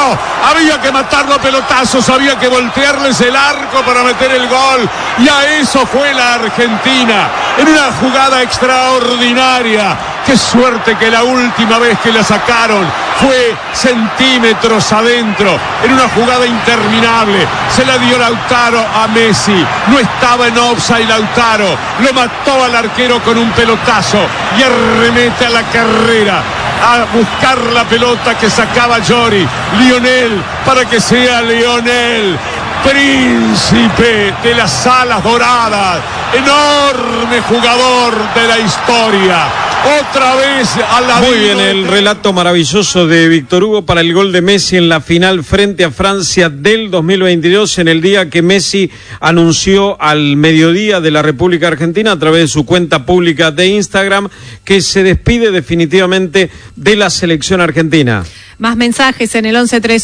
Había que matarlo a pelotazos, había que voltearles el arco para meter el gol. Y a eso fue la Argentina, en una jugada extraordinaria. Qué suerte que la última vez que la sacaron fue centímetros adentro, en una jugada interminable. Se la dio Lautaro a Messi, no estaba en offside Lautaro, lo mató al arquero con un pelotazo y arremete a la carrera a buscar la pelota que sacaba Llori. Lionel, para que sea Lionel, príncipe de las alas doradas, enorme jugador de la historia. Otra vez a la... Muy bien, el relato maravilloso de Víctor Hugo para el gol de Messi en la final frente a Francia del 2022, en el día que Messi anunció al mediodía de la República Argentina a través de su cuenta pública de Instagram que se despide definitivamente de la selección argentina. Más mensajes en el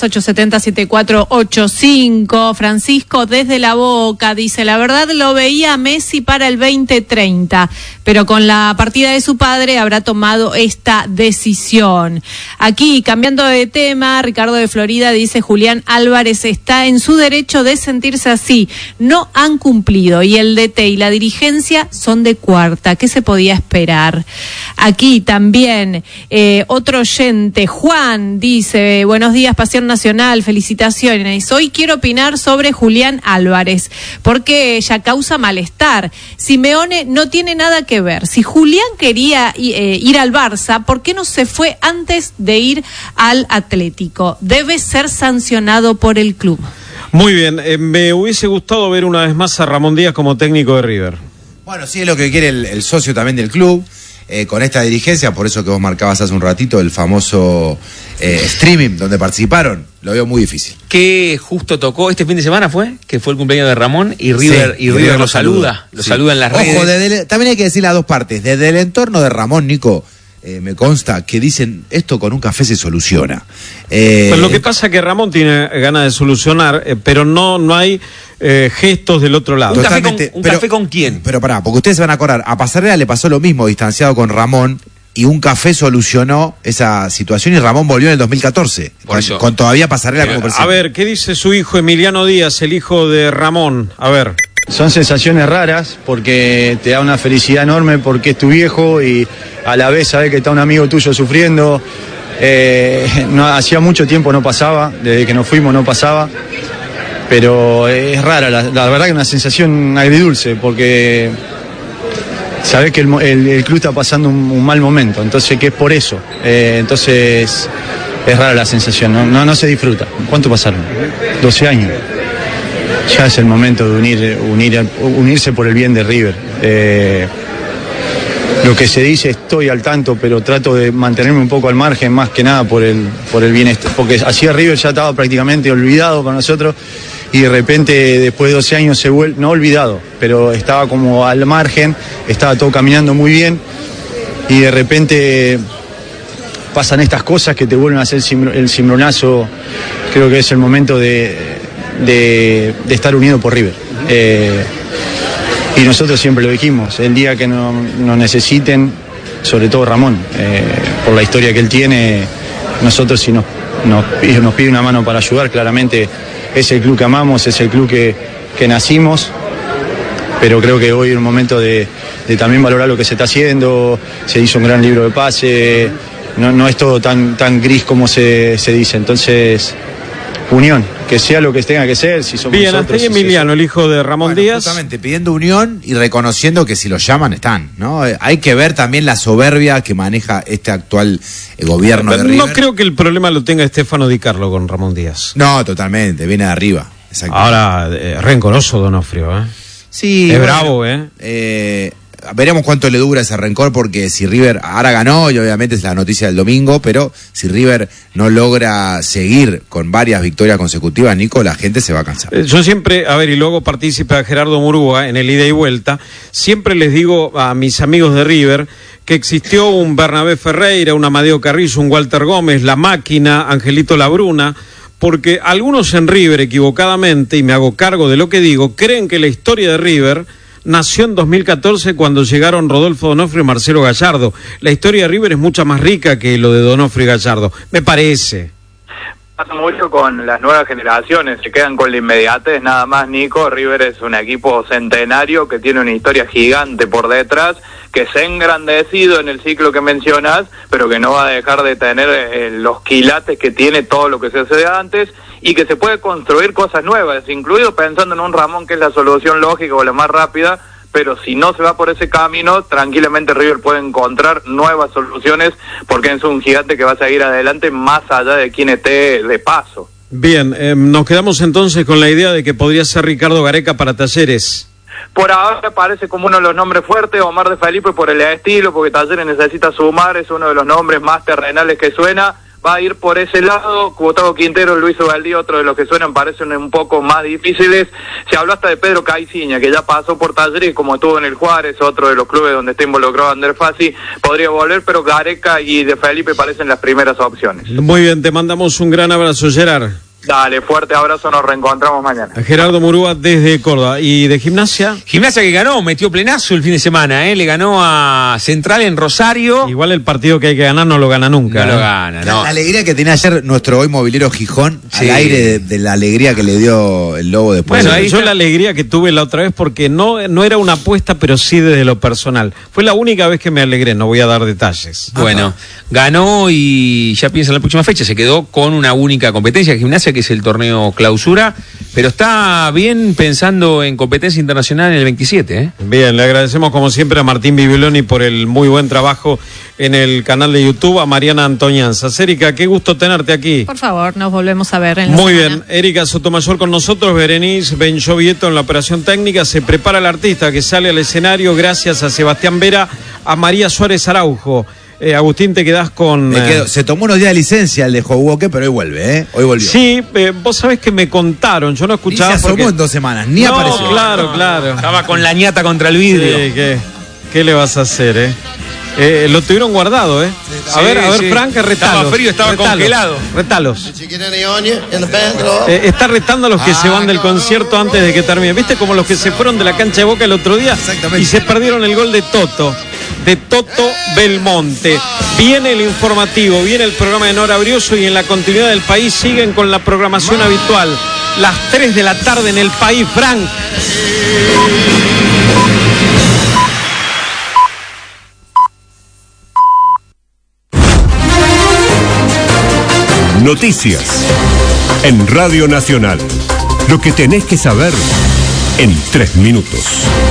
1138707485. Francisco desde La Boca dice: la verdad lo veía a Messi para el 2030, pero con la partida de su padre habrá tomado esta decisión. Aquí, cambiando de tema, Ricardo de Florida dice: Julián Álvarez está en su derecho de sentirse así. No han cumplido y el DT y la dirigencia son de cuarta. ¿Qué se podía esperar? Aquí también otro oyente, Juan, dice: buenos días, Pasión Nacional, felicitaciones. Hoy quiero opinar sobre Julián Álvarez, porque ella causa malestar. Simeone no tiene nada que ver. Si Julián quería ir al Barça, ¿por qué no se fue antes de ir al Atlético? Debe ser sancionado por el club. Muy bien, me hubiese gustado ver una vez más a Ramón Díaz como técnico de River. Bueno, sí, es lo que quiere el socio también del club. Con esta dirigencia, por eso que vos marcabas hace un ratito el famoso streaming donde participaron, lo veo muy difícil. Que justo tocó este fin de semana, que fue el cumpleaños de Ramón y River, sí, River lo saluda en las redes. Ojo, también hay que decir las dos partes. Desde el entorno de Ramón, Nico, me consta que dicen esto con un café se soluciona. Pues lo que pasa es que Ramón tiene ganas de solucionar, pero no hay gestos del otro lado. ¿Un café con quién? Pero pará, porque ustedes se van a acordar, a Pasarela le pasó lo mismo distanciado con Ramón, y un café solucionó esa situación y Ramón volvió en el 2014, con todavía Pasarela como presidente. A ver, ¿qué dice su hijo Emiliano Díaz, el hijo de Ramón? A ver. Son sensaciones raras porque te da una felicidad enorme porque es tu viejo y a la vez sabes que está un amigo tuyo sufriendo. Hacía mucho tiempo no pasaba, desde que nos fuimos no pasaba, pero es rara, la verdad que es una sensación agridulce porque sabes que el club está pasando un mal momento, entonces que es por eso, entonces es rara la sensación, no se disfruta. ¿Cuánto pasaron? 12 años. Ya es el momento de unirse por el bien de River. Lo que se dice, estoy al tanto, pero trato de mantenerme un poco al margen, más que nada por el bienestar, porque así River ya estaba prácticamente olvidado con nosotros y de repente después de 12 años se vuelve, no olvidado, pero estaba como al margen, estaba todo caminando muy bien y de repente pasan estas cosas que te vuelven a hacer el cimbronazo. Creo que es el momento de estar unido por River. Y nosotros siempre lo dijimos, el día que nos necesiten, sobre todo Ramón, por la historia que él tiene, nosotros si nos pide una mano para ayudar, claramente es el club que amamos, es el club que nacimos, pero creo que hoy es un momento de también valorar lo que se está haciendo. Se hizo un gran libro de pase, no es todo tan gris como se dice, entonces unión, que sea lo que tenga que ser. Si somos bien, nosotros, hasta Emiliano, el hijo de Ramón Díaz. Justamente pidiendo unión y reconociendo que si los llaman están, ¿no? Hay que ver también la soberbia que maneja este actual gobierno de River. No creo que el problema lo tenga Stefano Di Carlo con Ramón Díaz. No, totalmente, viene de arriba. Ahora, rencoroso Donofrio, Sí. Es bueno, bravo, veremos cuánto le dura ese rencor, porque si River ahora ganó, y obviamente es la noticia del domingo, pero si River no logra seguir con varias victorias consecutivas, Nico, la gente se va a cansar. Yo siempre, y luego partícipe a Gerardo Murúa en el ida y vuelta, siempre les digo a mis amigos de River que existió un Bernabé Ferreira, un Amadeo Carrillo, un Walter Gómez, La Máquina, Angelito Labruna, porque algunos en River equivocadamente, y me hago cargo de lo que digo, creen que la historia de River nació en 2014 cuando llegaron Rodolfo Donofrio y Marcelo Gallardo. La historia de River es mucho más rica que lo de Donofrio y Gallardo, me parece. Pasa mucho con las nuevas generaciones, se quedan con la inmediatez nada más, Nico. River es un equipo centenario que tiene una historia gigante por detrás, que se ha engrandecido en el ciclo que mencionas, pero que no va a dejar de tener los quilates que tiene todo lo que se hace de antes, y que se puede construir cosas nuevas, incluido pensando en un Ramón que es la solución lógica o la más rápida, pero si no se va por ese camino, tranquilamente River puede encontrar nuevas soluciones, porque es un gigante que va a seguir adelante más allá de quien esté de paso. Bien, nos quedamos entonces con la idea de que podría ser Ricardo Gareca para Talleres. Por ahora parece como uno de los nombres fuertes, Omar de Felipe por el estilo, porque Talleres necesita sumar, es uno de los nombres más terrenales que suena. Va a ir por ese lado. Gustavo Quintero, Luis Ubaldía, otro de los que suenan, parecen un poco más difíciles. Se habló hasta de Pedro Caiciña, que ya pasó por Talleres, como estuvo en el Juárez, otro de los clubes donde está involucrado Ander Fassi, podría volver, pero Gareca y de Felipe parecen las primeras opciones. Muy bien, te mandamos un gran abrazo, Gerard. Dale, fuerte abrazo, nos reencontramos mañana. Gerardo Murúa desde Córdoba. ¿Y de Gimnasia? Gimnasia que ganó, metió plenazo el fin de semana, le ganó a Central en Rosario. Igual el partido que hay que ganar no lo gana nunca. No lo gana, no. La alegría que tenía ayer nuestro hoy movilero Gijón, Sí. al aire de la alegría que le dio el Lobo después. Bueno, ahí yo está. la alegría que tuve la otra vez, porque no era una apuesta, pero sí desde lo personal. Fue la única vez que me alegré, no voy a dar detalles. Bueno, ganó y ya piensa en la próxima fecha. Se quedó con una única competencia, Gimnasia, que es el torneo clausura, pero está bien pensando en competencia internacional en el 27, ¿eh? Bien, le agradecemos como siempre a Martín Bibiloni por el muy buen trabajo en el canal de YouTube, a Mariana Antoñanzas. Erika, qué gusto tenerte aquí. Por favor, nos volvemos a ver en la Muy semana. bien, Erika Sotomayor con nosotros, Berenice Benchovieto en la operación técnica. Se prepara el artista que sale al escenario gracias a Sebastián Vera, a María Suárez Araujo. Agustín, te quedás con... Se tomó unos días de licencia el de Howoke, pero hoy vuelve, Hoy volvió. Sí, vos sabés que me contaron, yo no Ni escuchaba se asomó porque... en 2 semanas, ni no, apareció. Claro. Estaba con la ñata contra el vidrio. Sí, ¿qué le vas a hacer, lo tuvieron guardado, A ver, sí. Frank, retalos. Estaba frío, estaba congelado. Retalos. Está retando a los que se van del concierto antes de que termine. ¿Viste como los que se fueron de la cancha de Boca el otro día? Exactamente. Y se perdieron el gol de Toto Belmonte. Viene el informativo, viene el programa de Nora Brioso, y en la continuidad del país siguen con la programación habitual. Las 3 de la tarde en el país, Frank. Noticias en Radio Nacional. Lo que tenés que saber en 3 minutos.